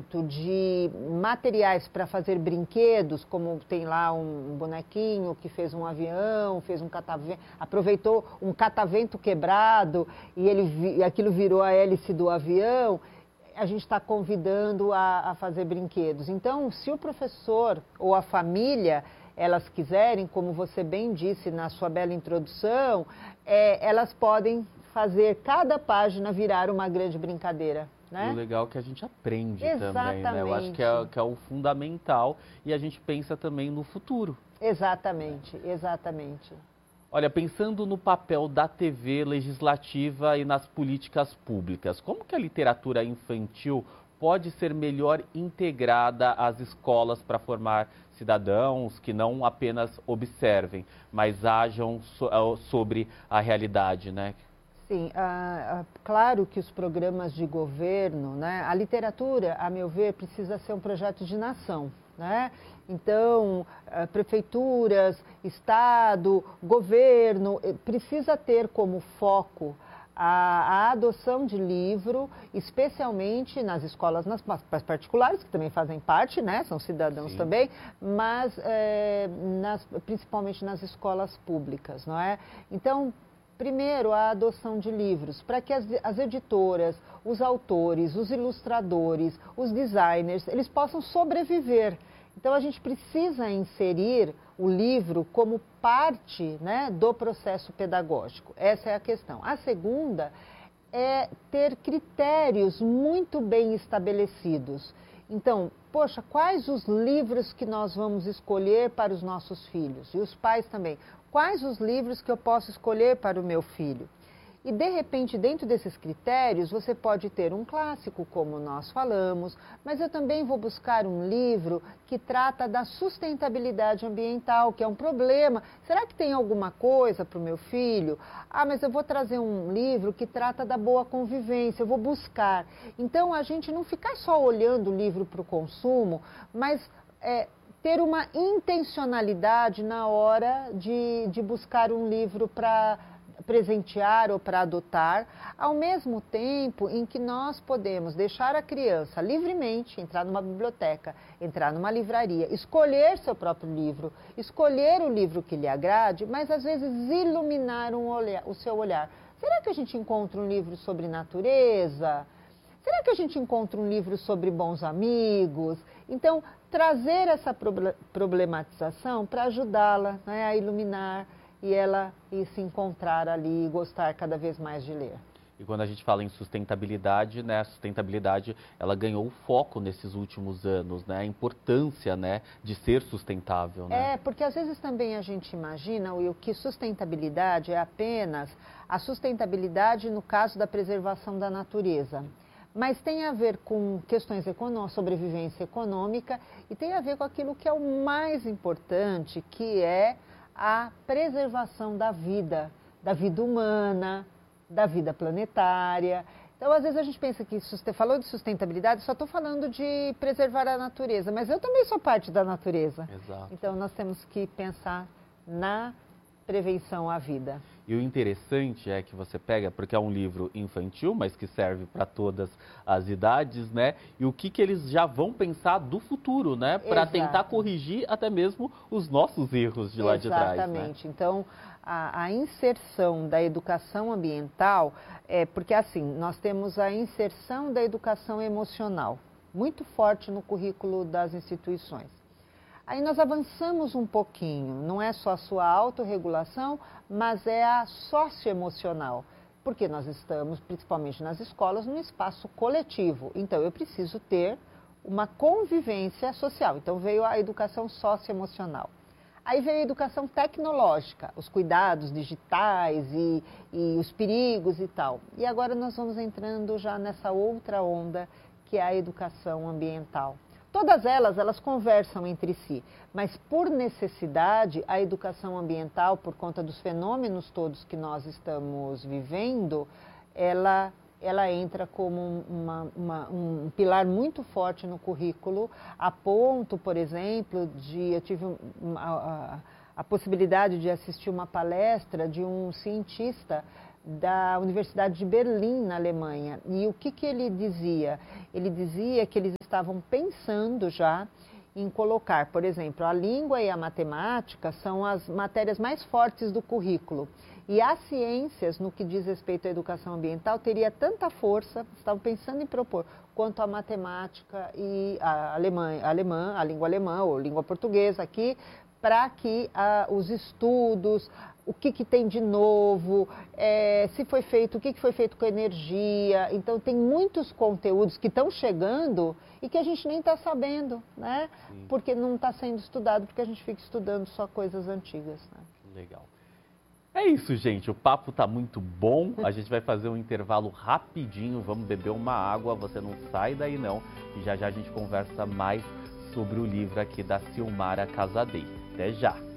desenvolvimento de materiais para fazer brinquedos, como tem lá um bonequinho que fez um avião, fez um catavento, aproveitou um catavento quebrado e aquilo virou a hélice do avião, a gente está convidando a fazer brinquedos. Então, se o professor ou a família, elas quiserem, como você bem disse na sua bela introdução, elas podem fazer cada página virar uma grande brincadeira. Né? E o legal é que a gente aprende Exatamente. também, né? Eu acho que é o fundamental e a gente pensa também no futuro. Exatamente, exatamente. Olha, pensando no papel da TV legislativa e nas políticas públicas, como que a literatura infantil pode ser melhor integrada às escolas para formar cidadãos que não apenas observem, mas ajam sobre a realidade, né? Sim, claro que os programas de governo, né, a literatura, a meu ver, precisa ser um projeto de nação, né? Então, prefeituras, Estado, governo, precisa ter como foco a adoção de livro, especialmente nas escolas nas particulares, que também fazem parte, né, são cidadãos Sim. também, mas principalmente nas escolas públicas, não é? Então, primeiro, a adoção de livros, para que as editoras, os autores, os ilustradores, os designers, eles possam sobreviver. Então, a gente precisa inserir o livro como parte, né, do processo pedagógico. Essa é a questão. A segunda é ter critérios muito bem estabelecidos. Então, poxa, quais os livros que nós vamos escolher para os nossos filhos? E os pais também. Quais os livros que eu posso escolher para o meu filho? E, de repente, dentro desses critérios, você pode ter um clássico, como nós falamos, mas eu também vou buscar um livro que trata da sustentabilidade ambiental, que é um problema. Será que tem alguma coisa para o meu filho? Ah, mas eu vou trazer um livro que trata da boa convivência, eu vou buscar. Então, a gente não ficar só olhando o livro para o consumo, mas ter uma intencionalidade na hora de buscar um livro para presentear ou para adotar, ao mesmo tempo em que nós podemos deixar a criança livremente entrar numa biblioteca, entrar numa livraria, escolher seu próprio livro, escolher o livro que lhe agrade, mas às vezes iluminar o seu olhar. Será que a gente encontra um livro sobre natureza? Será que a gente encontra um livro sobre bons amigos? Então, trazer essa problematização para ajudá-la, né, a iluminar e ela se encontrar ali e gostar cada vez mais de ler. E quando a gente fala em sustentabilidade, né, a sustentabilidade ela ganhou foco nesses últimos anos, né, a importância, né, de ser sustentável. Né? Porque às vezes também a gente imagina, Will, que sustentabilidade é apenas a sustentabilidade no caso da preservação da natureza. Mas tem a ver com questões econômicas, sobrevivência econômica, e tem a ver com aquilo que é o mais importante, que é a preservação da vida humana, da vida planetária. Então, às vezes a gente pensa que, falou de sustentabilidade, só estou falando de preservar a natureza, mas eu também sou parte da natureza. Exato. Então, nós temos que pensar na prevenção à vida. E o interessante é que você pega, porque é um livro infantil, mas que serve para todas as idades, né? E o que eles já vão pensar do futuro, né? Para tentar corrigir até mesmo os nossos erros de lá de trás. Exatamente. Né? Então, a inserção da educação ambiental, porque assim, nós temos a inserção da educação emocional, muito forte no currículo das instituições. Aí nós avançamos um pouquinho, não é só a sua autorregulação, mas é a socioemocional, porque nós estamos, principalmente nas escolas, num espaço coletivo. Então, eu preciso ter uma convivência social. Então, veio a educação socioemocional. Aí veio a educação tecnológica, os cuidados digitais e os perigos e tal. E agora nós vamos entrando já nessa outra onda, que é a educação ambiental. Todas elas conversam entre si, mas por necessidade, a educação ambiental, por conta dos fenômenos todos que nós estamos vivendo, ela entra como um pilar muito forte no currículo, a ponto, por exemplo, eu tive a possibilidade de assistir uma palestra de um cientista da Universidade de Berlim, na Alemanha. E o que ele dizia? Ele dizia que eles estavam pensando já em colocar, por exemplo, a língua e a matemática são as matérias mais fortes do currículo. E as ciências, no que diz respeito à educação ambiental, teria tanta força, estavam pensando em propor, quanto a matemática e a língua alemã ou língua portuguesa aqui, para que os estudos, o que tem de novo, se foi feito, o que foi feito com a energia. Então, tem muitos conteúdos que estão chegando e que a gente nem está sabendo, né? Sim. Porque não está sendo estudado, porque a gente fica estudando só coisas antigas. Né? Legal. É isso, gente. O papo tá muito bom. A gente vai fazer um intervalo rapidinho. Vamos beber uma água. Você não sai daí, não. E já já a gente conversa mais sobre o livro aqui da Silmara Casadei. Até já!